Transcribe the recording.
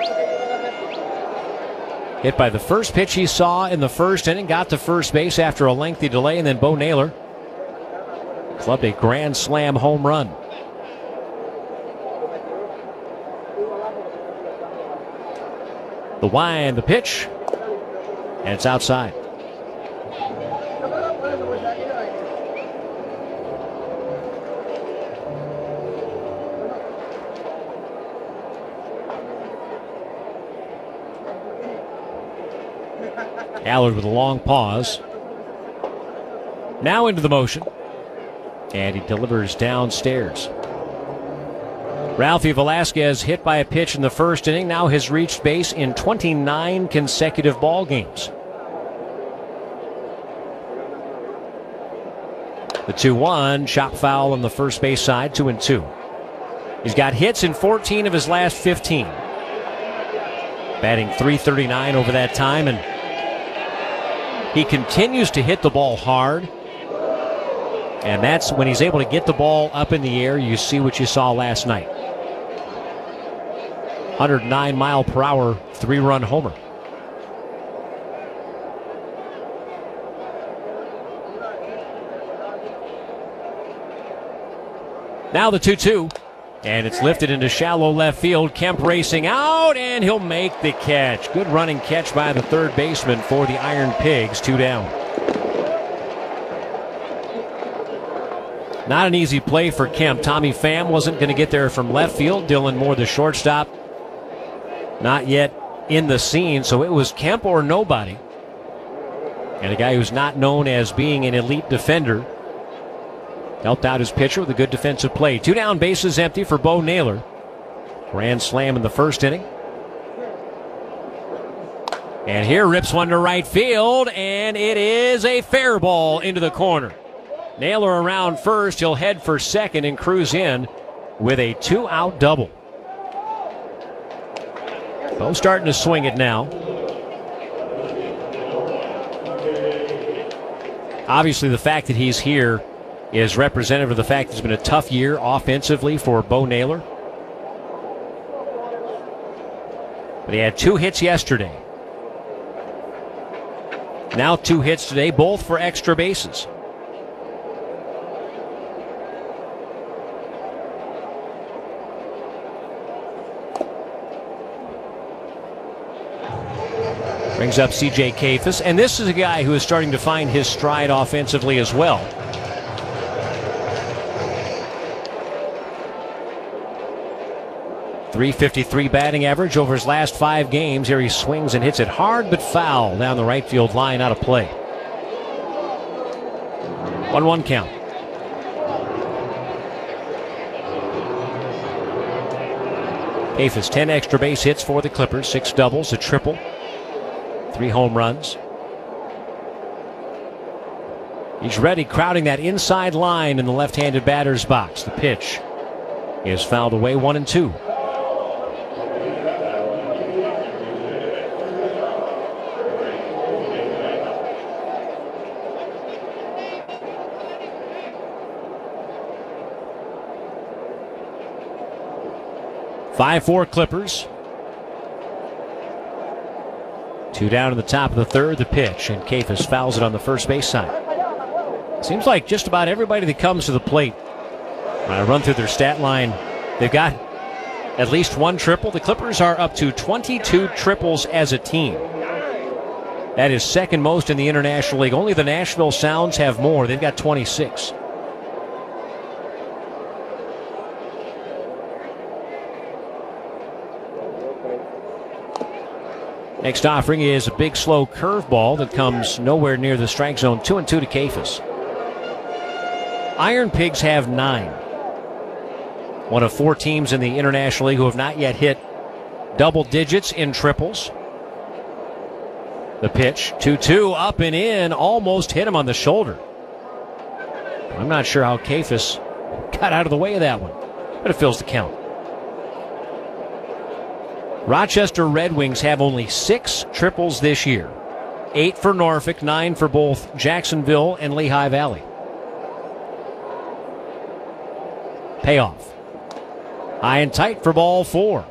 Hit by the first pitch he saw in the first inning, got to first base after a lengthy delay, and then Bo Naylor clubbed a grand slam home run. The wind, the pitch, and it's outside. Allard with a long pause. Now into the motion. And he delivers downstairs. Ralphie Velasquez, hit by a pitch in the first inning, now has reached base in 29 consecutive ball games. The 2-1, chop foul on the first base side, 2-2. He's got hits in 14 of his last 15. Batting .339 over that time, and he continues to hit the ball hard. And that's when he's able to get the ball up in the air. You see what you saw last night. 109-mile-per-hour, 3-run homer. Now the 2-2. And it's lifted into shallow left field. Kemp racing out, and he'll make the catch. Good running catch by the third baseman for the Iron Pigs. 2 down. Not an easy play for Kemp. Tommy Pham wasn't going to get there from left field. Dylan Moore, the shortstop, not yet in the scene. So it was Kemp or nobody. And a guy who's not known as being an elite defender helped out his pitcher with a good defensive play. 2 down, bases empty for Bo Naylor. Grand slam in the first inning. And here rips one to right field, and it is a fair ball into the corner. Naylor around first. He'll head for second and cruise in with a 2-out double. Bo starting to swing it now. Obviously, the fact that he's here is representative of the fact it's been a tough year offensively for Bo Naylor. But he had 2 hits yesterday. Now 2 hits today, both for extra bases. Brings up C.J. Kayfus, and this is a guy who is starting to find his stride offensively as well. .353 batting average over his last 5 games. Here he swings and hits it hard but foul down the right field line, out of play. 1-1 count. Kayfus, 10 extra base hits for the Clippers, 6 doubles, a triple, 3 home runs. He's ready, crowding that inside line in the left-handed batter's box. The pitch is fouled away, 1-2. .5-4 Clippers. 2 down in the top of the third. The pitch, and Kayfus fouls it on the first base side. Seems like just about everybody that comes to the plate, when I run through their stat line, they've got at least 1 triple. The Clippers are up to 22 triples as a team. That is second most in the International League. Only the Nashville Sounds have more. They've got 26. Next offering is a big, slow curveball that comes nowhere near the strike zone. 2-2 to Kayfus. Iron Pigs have 9. One of 4 teams in the International League who have not yet hit double digits in triples. The pitch, 2-2, up and in, almost hit him on the shoulder. I'm not sure how Kayfus got out of the way of that one, but it fills the count. Rochester Red Wings have only 6 triples this year. 8 for Norfolk, 9 for both Jacksonville and Lehigh Valley. Payoff. High and tight for ball 4.